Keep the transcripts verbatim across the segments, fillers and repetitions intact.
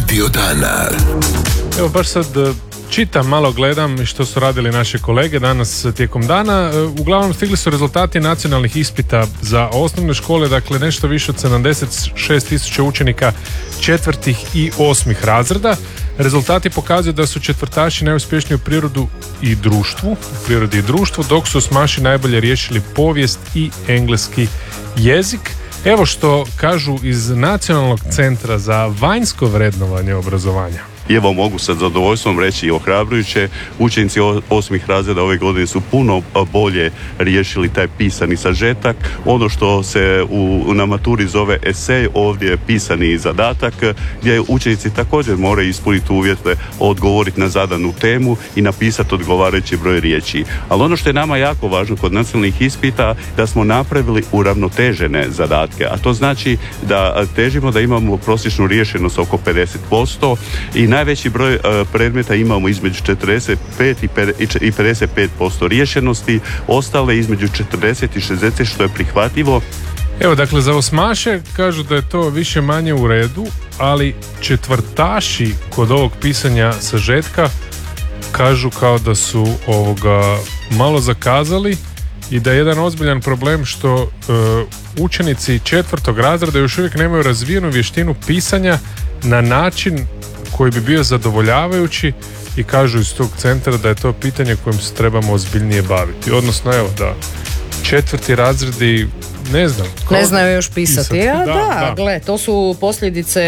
Radio dana. Evo baš sad čitam, malo gledam što su radili naše kolege danas tijekom dana. Uglavnom stigli su rezultati nacionalnih ispita za osnovne škole, dakle nešto više od sedamdeset šest tisuća učenika četvrtih i osmih razreda. Rezultati pokazuju da su četvrtaši najuspješniji u prirodu i društvu, u prirodi i društvu, dok su osmaši najbolje riješili povijest i engleski jezik. Evo što kažu iz Nacionalnog centra za vanjsko vrednovanje obrazovanja. I evo mogu sa zadovoljstvom reći i ohrabrujuće, učenici osmih razreda ove godine su puno bolje riješili taj pisani sažetak. Ono što se u, na maturi zove esej, ovdje je pisani zadatak, gdje učenici također moraju ispuniti uvjete, odgovoriti na zadanu temu i napisati odgovarajući broj riječi. Ali ono što je nama jako važno kod nacionalnih ispita, da smo napravili uravnotežene zadatke, a to znači da težimo da imamo prosječnu riješenost oko pedeset posto i najveći broj uh, predmeta imamo između četrdeset pet i pedeset pet posto riješenosti, ostale između četrdeset i šezdeset, što je prihvatljivo. Evo, dakle, za osmaše kažu da je to više manje u redu, ali četvrtaši kod ovog pisanja sažetka kažu kao da su ovoga malo zakazali i da je jedan ozbiljan problem što uh, učenici četvrtog razreda još uvijek nemaju razvijenu vještinu pisanja na način koji bi bio zadovoljavajući i kažu iz tog centra da je to pitanje kojim se trebamo ozbiljnije baviti. Odnosno, evo, da četvrti razredi ne znam. Ne znaju još pisati. pisati. Ja, da, da, da. gle, to su posljedice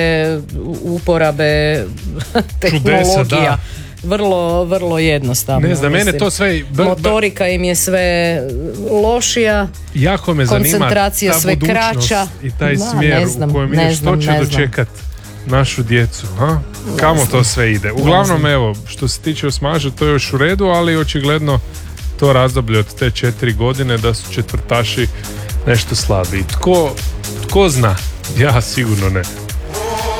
uporabe tehnologija. Čudesa, da. Vrlo, vrlo jednostavno. Ne znam, mene to sve... B- motorika im je sve lošija. Jako me zanima koncentracija ta sve kraća. I taj da, smjer znam, u kojem ide, što će dočekat našu djecu, ha? Kamo to sve ide? Uglavnom, evo, što se tiče osmaža, to je još u redu, ali očigledno to razdoblje od te četiri godine da su četvrtaši nešto slabiji. Tko, tko zna? Ja sigurno ne.